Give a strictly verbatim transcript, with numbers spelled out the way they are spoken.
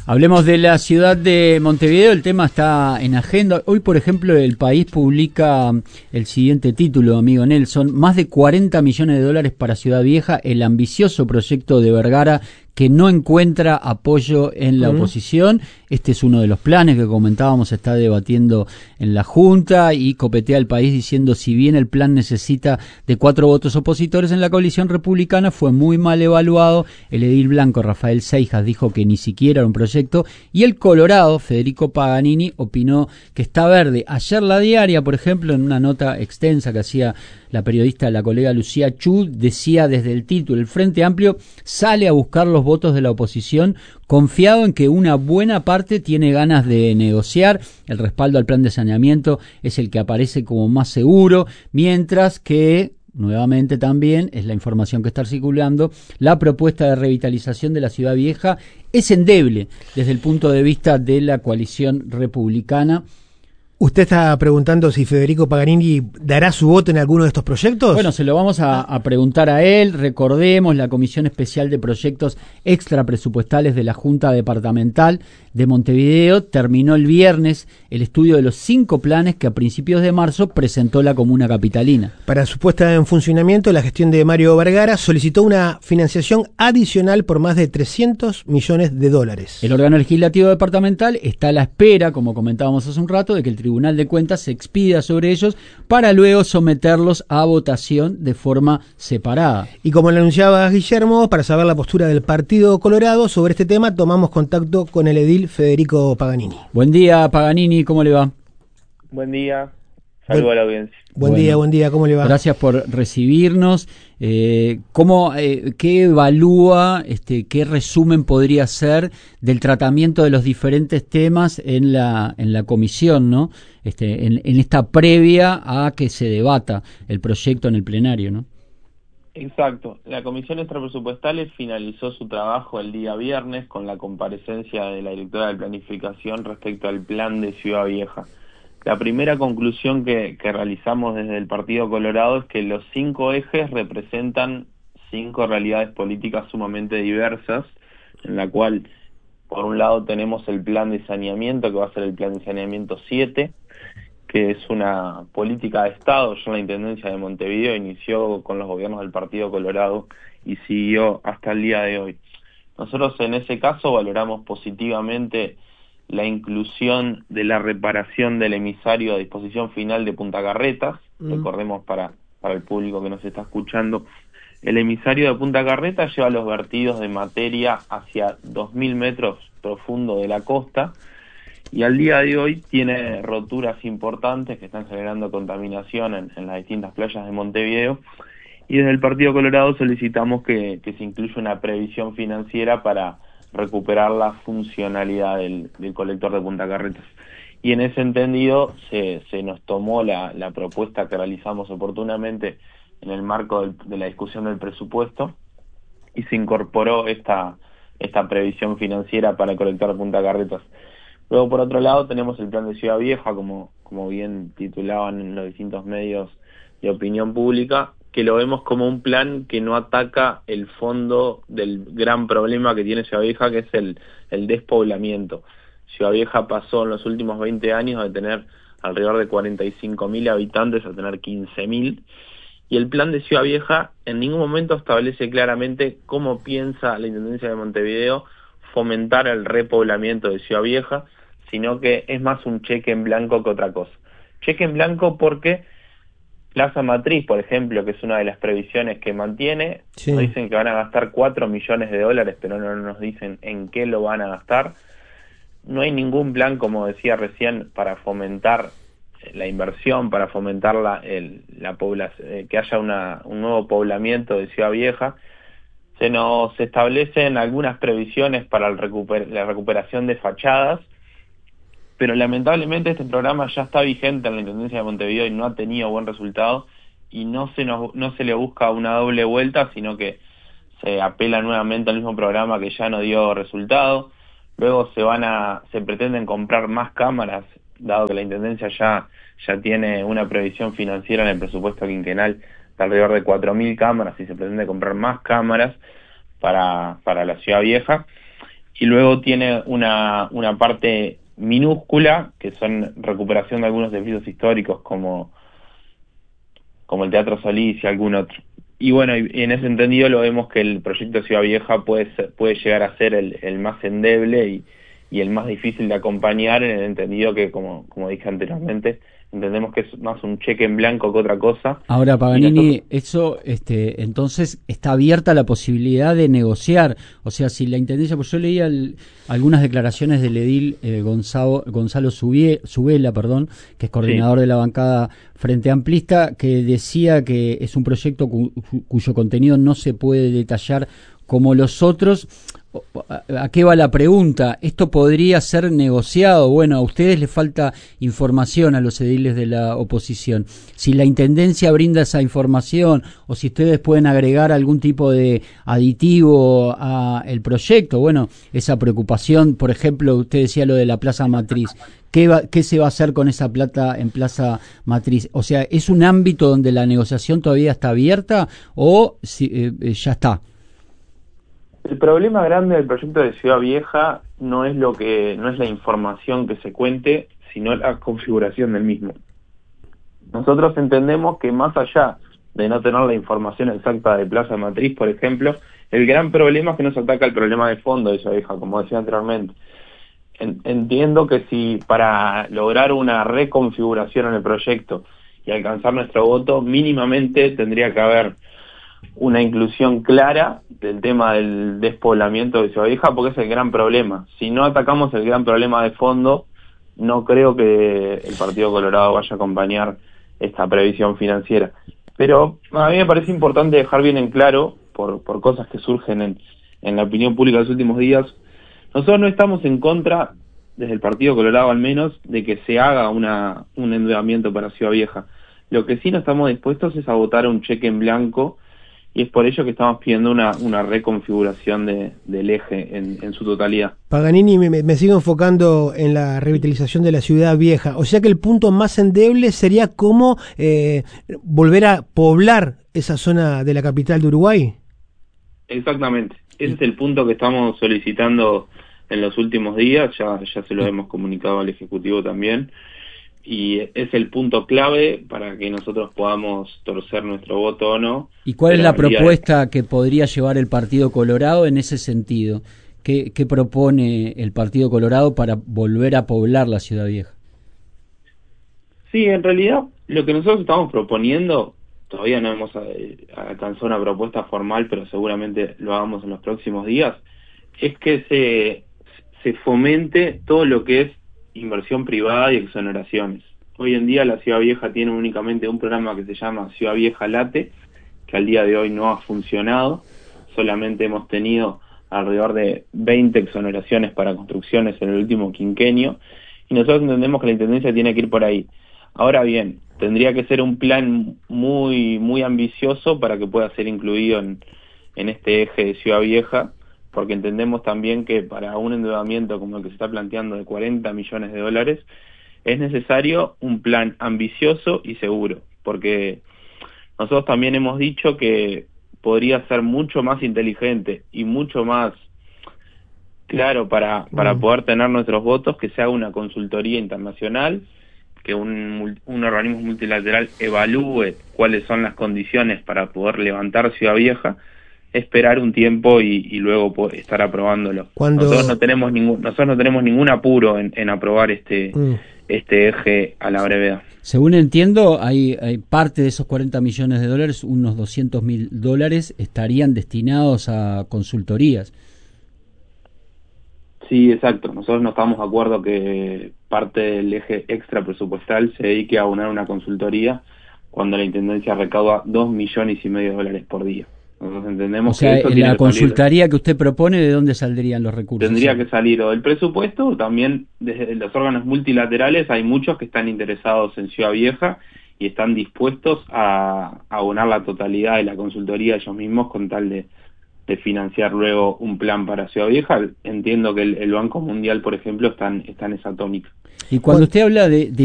Hablemos de la ciudad de Montevideo, el tema está en agenda. Hoy, por ejemplo, El País publica el siguiente título, amigo Nelson: más de cuarenta millones de dólares para Ciudad Vieja, el ambicioso proyecto de Vergara que no encuentra apoyo en la uh-huh. oposición. Este es uno de los planes que comentábamos, se está debatiendo en la Junta, y copetea El País diciendo: si bien el plan necesita de cuatro votos opositores en la coalición republicana, fue muy mal evaluado. El edil blanco Rafael Seijas dijo que ni siquiera era un proyecto, y el colorado Federico Paganini opinó que está verde. Ayer La Diaria, por ejemplo, en una nota extensa que hacía la periodista, la colega Lucía Chu, decía desde el título: el Frente Amplio sale a buscar los votos de la oposición, confiado en que una buena parte tiene ganas de negociar. El respaldo al plan de saneamiento es el que aparece como más seguro, mientras que, nuevamente también, es la información que está circulando, la propuesta de revitalización de la Ciudad Vieja es endeble desde el punto de vista de la coalición republicana. ¿Usted está preguntando si Federico Paganini dará su voto en alguno de estos proyectos? Bueno, se lo vamos a, a preguntar a él. Recordemos, la Comisión Especial de Proyectos Extrapresupuestales de la Junta Departamental de Montevideo terminó el viernes el estudio de los cinco planes que a principios de marzo presentó la comuna capitalina. Para su puesta en funcionamiento, la gestión de Mario Vergara solicitó una financiación adicional por más de trescientos millones de dólares. El órgano legislativo departamental está a la espera, como comentábamos hace un rato, de que el Tribunal de Cuentas se expida sobre ellos para luego someterlos a votación de forma separada. Y como le anunciaba Guillermo, para saber la postura del Partido Colorado sobre este tema, tomamos contacto con el edil Federico Paganini. Buen día, Paganini, ¿cómo le va? Buen día, saludo a la audiencia. Buen bueno, día, buen día, ¿cómo le va? Gracias por recibirnos. Eh, ¿cómo, eh, ¿Qué evalúa, este, qué resumen podría hacer del tratamiento de los diferentes temas en la en la comisión, ¿no? Este, en, en esta previa a que se debata el proyecto en el plenario, ¿no? Exacto. La Comisión Extrapresupuestales finalizó su trabajo el día viernes con la comparecencia de la directora de Planificación respecto al plan de Ciudad Vieja. La primera conclusión que, que realizamos desde el Partido Colorado es que los cinco ejes representan cinco realidades políticas sumamente diversas, en la cual, por un lado, tenemos el plan de saneamiento, que va a ser el plan de saneamiento siete, que es una política de Estado. Ya la Intendencia de Montevideo inició con los gobiernos del Partido Colorado y siguió hasta el día de hoy. Nosotros en ese caso valoramos positivamente la inclusión de la reparación del emisario a disposición final de Punta Carretas. Mm. Recordemos para, para el público que nos está escuchando, el emisario de Punta Carretas lleva los vertidos de materia hacia dos mil metros profundo de la costa, y al día de hoy tiene roturas importantes que están generando contaminación en, en las distintas playas de Montevideo, y desde el Partido Colorado solicitamos que, que se incluya una previsión financiera para recuperar la funcionalidad del, del colector de Punta Carretas. Y en ese entendido se, se nos tomó la, la propuesta que realizamos oportunamente en el marco del, de la discusión del presupuesto, y se incorporó esta, esta previsión financiera para el colector de Punta Carretas. Luego, por otro lado, tenemos el plan de Ciudad Vieja, como, como bien titulaban en los distintos medios de opinión pública, que lo vemos como un plan que no ataca el fondo del gran problema que tiene Ciudad Vieja, que es el, el despoblamiento. Ciudad Vieja pasó en los últimos veinte años de tener alrededor de cuarenta y cinco mil habitantes a tener quince mil, y el plan de Ciudad Vieja en ningún momento establece claramente cómo piensa la Intendencia de Montevideo fomentar el repoblamiento de Ciudad Vieja, sino que es más un cheque en blanco que otra cosa. Cheque en blanco porque Plaza Matriz, por ejemplo, que es una de las previsiones que mantiene, sí, nos dicen que van a gastar cuatro millones de dólares, pero no nos dicen en qué lo van a gastar. No hay ningún plan, como decía recién, para fomentar la inversión, para fomentar la, el, la población, eh, que haya una, un nuevo poblamiento de Ciudad Vieja. Se nos establecen algunas previsiones para el recuper la recuperación de fachadas, pero lamentablemente este programa ya está vigente en la Intendencia de Montevideo y no ha tenido buen resultado, y no se nos, no se le busca una doble vuelta, sino que se apela nuevamente al mismo programa que ya no dio resultado. Luego se van a, se pretenden comprar más cámaras, dado que la Intendencia ya, ya tiene una previsión financiera en el presupuesto quinquenal de alrededor de cuatro mil cámaras, y se pretende comprar más cámaras para, para la Ciudad Vieja. y luego tiene una, una parte minúscula, que son recuperación de algunos edificios históricos, como, como el Teatro Solís y algún otro. Y bueno, y en ese entendido lo vemos que el proyecto Ciudad Vieja puede ser, puede llegar a ser el, el más endeble y, y el más difícil de acompañar, en el entendido que, como, como dije anteriormente, entendemos que es más un cheque en blanco que otra cosa. Ahora, Paganini, nosotros... eso, este, entonces está abierta la posibilidad de negociar. O sea, si la Intendencia, pues yo leía el, algunas declaraciones del edil eh, Gonzalo, Gonzalo Subie, Subela, perdón, que es coordinador sí. de la bancada Frente Amplista, que decía que es un proyecto cu cuyo contenido no se puede detallar como los otros. ¿A qué va la pregunta? ¿Esto podría ser negociado? Bueno, a ustedes les falta información, a los ediles de la oposición. Si la Intendencia brinda esa información o si ustedes pueden agregar algún tipo de aditivo a el proyecto, bueno, esa preocupación, por ejemplo, usted decía lo de la Plaza Matriz. ¿Qué, va, ¿Qué se va a hacer con esa plata en Plaza Matriz? O sea, ¿es un ámbito donde la negociación todavía está abierta o si, eh, ya está? El problema grande del proyecto de Ciudad Vieja no es lo que no es la información que se cuente, sino la configuración del mismo. Nosotros entendemos que más allá de no tener la información exacta de Plaza Matriz, por ejemplo, el gran problema es que nos ataca el problema de fondo de Ciudad Vieja, como decía anteriormente. Entiendo que si para lograr una reconfiguración en el proyecto y alcanzar nuestro voto, mínimamente tendría que haber una inclusión clara del tema del despoblamiento de Ciudad Vieja, porque es el gran problema. Si no atacamos el gran problema de fondo, no creo que el Partido Colorado vaya a acompañar esta previsión financiera. Pero a mí me parece importante dejar bien en claro, por, por cosas que surgen en, en la opinión pública de los últimos días, nosotros no estamos en contra, desde el Partido Colorado al menos, de que se haga una, un endeudamiento para Ciudad Vieja. Lo que sí no estamos dispuestos es a votar un cheque en blanco, y es por ello que estamos pidiendo una, una reconfiguración de, del eje en, en su totalidad. Paganini, me, me sigo enfocando en la revitalización de la Ciudad Vieja. O sea que el punto más endeble sería cómo eh, volver a poblar esa zona de la capital de Uruguay. Exactamente. Ese es el punto que estamos solicitando en los últimos días. Ya, ya se lo hemos comunicado al Ejecutivo también. Y es el punto clave para que nosotros podamos torcer nuestro voto o no. ¿Y cuál es la propuesta que podría llevar el Partido Colorado en ese sentido? ¿Qué, qué propone el Partido Colorado para volver a poblar la Ciudad Vieja? Sí, en realidad lo que nosotros estamos proponiendo, todavía no hemos alcanzado una propuesta formal, pero seguramente lo hagamos en los próximos días, es que se, se fomente todo lo que es inversión privada y exoneraciones. Hoy en día la Ciudad Vieja tiene únicamente un programa que se llama Ciudad Vieja Late, que al día de hoy no ha funcionado. Solamente hemos tenido alrededor de veinte exoneraciones para construcciones en el último quinquenio, y nosotros entendemos que la Intendencia tiene que ir por ahí. Ahora bien, tendría que ser un plan muy muy ambicioso para que pueda ser incluido en, en este eje de Ciudad Vieja, porque entendemos también que para un endeudamiento como el que se está planteando de cuarenta millones de dólares, es necesario un plan ambicioso y seguro, porque nosotros también hemos dicho que podría ser mucho más inteligente y mucho más claro para, para poder tener nuestros votos, que se haga una consultoría internacional, que un, un organismo multilateral evalúe cuáles son las condiciones para poder levantar Ciudad Vieja, esperar un tiempo y, y luego estar aprobándolo. Cuando... Nosotros no tenemos ningún, nosotros no tenemos ningún apuro en, en aprobar este, mm. este eje a la brevedad. Según entiendo, hay, hay parte de esos cuarenta millones de dólares, unos doscientos mil dólares, estarían destinados a consultorías. Sí, exacto. Nosotros no estamos de acuerdo que parte del eje extra presupuestal se dedique a abonar una consultoría cuando la Intendencia recauda dos millones y medio de dólares por día. Nosotros entendemos o sea, que eso en tiene la que consultoría salir, que usted propone, ¿de dónde saldrían los recursos? Tendría que salir o del presupuesto o también desde los órganos multilaterales. Hay muchos que están interesados en Ciudad Vieja y están dispuestos a, a abonar la totalidad de la consultoría ellos mismos con tal de, de financiar luego un plan para Ciudad Vieja. Entiendo que el, el Banco Mundial, por ejemplo, está en, está en esa tónica. Y cuando usted habla de, de